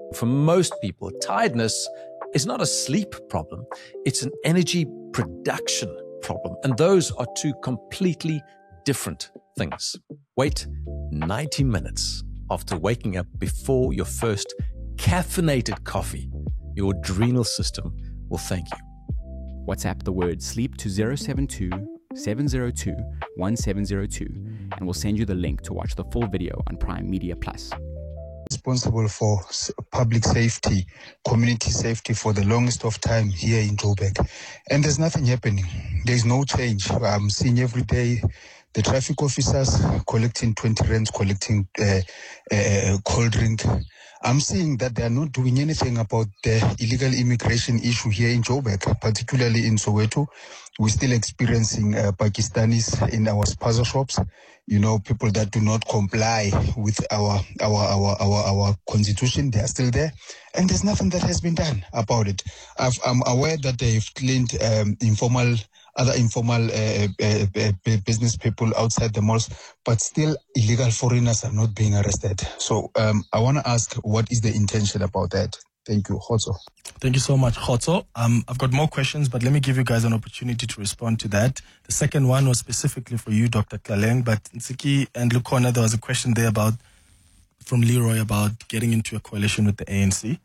For most people, tiredness is not a sleep problem, it's an energy production problem. And those are two completely different things. Wait 90 minutes after waking up before your first caffeinated coffee. Your adrenal system will thank you. WhatsApp the word sleep to 072 702 1702 and we'll send you the link to watch the full video on Prime Media Plus. Responsible for public safety, community safety for the longest of time here in Joburg. And there's nothing happening. There's no change. I'm seeing every day the traffic officers collecting 20 rands, collecting cold drink. I'm seeing that they are not doing anything about the illegal immigration issue here in Joburg, particularly in Soweto. We're still experiencing Pakistanis in our spaza shops. You know, people that do not comply with our constitution, they are still there. And there's nothing that has been done about it. I'm aware that they've cleaned other informal business people outside the malls, but still illegal foreigners are not being arrested. So I want to ask, what is the intention about that? Thank you, Khotso. Thank you so much, Khotso. I've got more questions, but let me give you guys an opportunity to respond to that. The second one was specifically for you, Dr. Tlaleng, but Nsiki and Lukhona, there was a question there from Leroy about getting into a coalition with the ANC.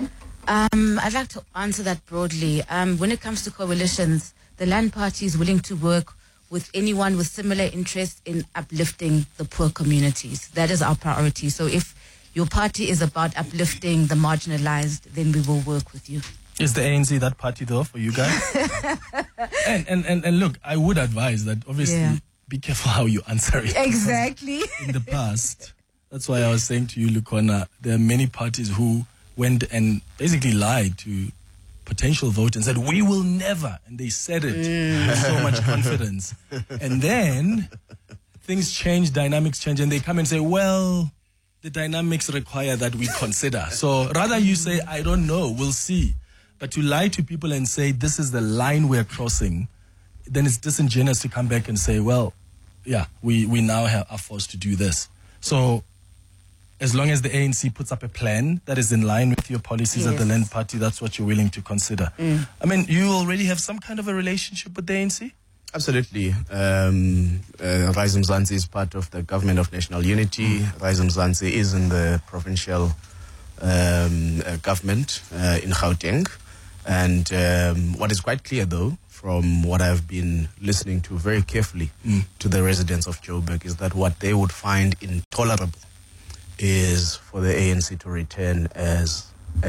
I'd like to answer that broadly. When it comes to coalitions, the Land Party is willing to work with anyone with similar interest in uplifting the poor communities. That is our priority. So if your party is about uplifting the marginalized, then we will work with you. Is the ANC that party though for you guys? and look, I would advise that obviously be careful how you answer it. Exactly. In the past, that's why I was saying to you, Lukhona, there are many parties who went and basically lied to potential voters and said, we will never. And they said it with so much confidence. And then things change, dynamics change, and they come and say, well, the dynamics require that we consider. So rather you say, I don't know, we'll see. But to lie to people and say, this is the line we're crossing, then it's disingenuous to come back and say, well, yeah, we now are forced to do this. So as long as the ANC puts up a plan that is in line with your policies at the Land Party, that's what you're willing to consider. I mean, you already have some kind of a relationship with the ANC? Absolutely. Rise Mzansi is part of the Government of National Unity. Rise Mzansi is in the provincial government in Gauteng. And what is quite clear, though, from what I've been listening to very carefully to the residents of Joburg, is that what they would find intolerable is for the ANC to return as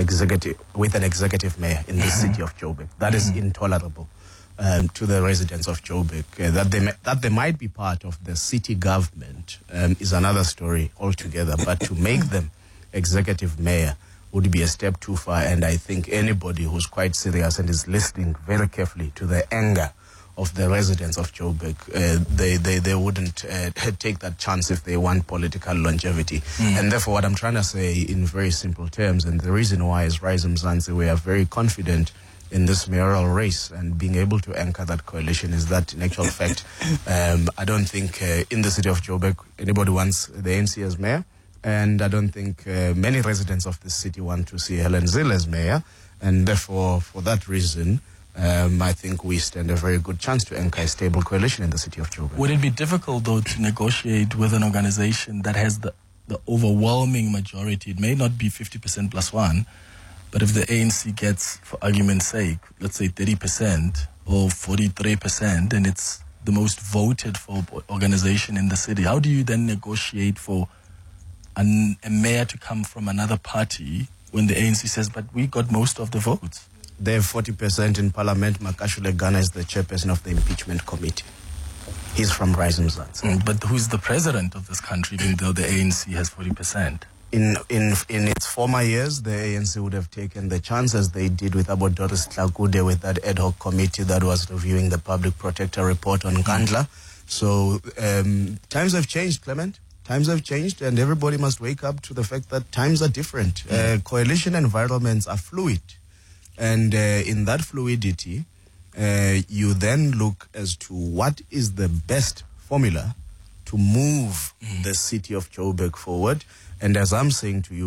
with an executive mayor in the city of Joburg. That is intolerable. To the residents of Joburg. That they might be part of the city government is another story altogether, but to make them executive mayor would be a step too far, and I think anybody who's quite serious and is listening very carefully to the anger of the residents of Joburg, they wouldn't take that chance if they want political longevity. And therefore what I'm trying to say in very simple terms, and the reason why is Rise Mzansi, we are very confident in this mayoral race and being able to anchor that coalition, is that in actual fact, I don't think in the city of Joburg anybody wants the ANC as mayor, and I don't think many residents of the city want to see Helen Zille as mayor, and therefore for that reason I think we stand a very good chance to anchor a stable coalition in the city of Joburg. Would it be difficult though to negotiate with an organization that has the overwhelming majority? It may not be 50% plus one, but if the ANC gets, for argument's sake, let's say 30% or 43%, and it's the most voted for organization in the city, how do you then negotiate for a mayor to come from another party when the ANC says, but we got most of the votes? They have 40% in parliament. Makashule Ghana is the chairperson of the impeachment committee. He's from Rise Mzansi. But who's the president of this country, even though the ANC has 40%? In its former years, the ANC would have taken the chance, as they did with Abo Doris Tlakude, with that ad hoc committee that was reviewing the public protector report on Nkandla. So times have changed, Clement. Times have changed, and everybody must wake up to the fact that times are different. Coalition environments are fluid. And in that fluidity, you then look as to what is the best formula to move the city of Joburg forward. And as I'm saying to you,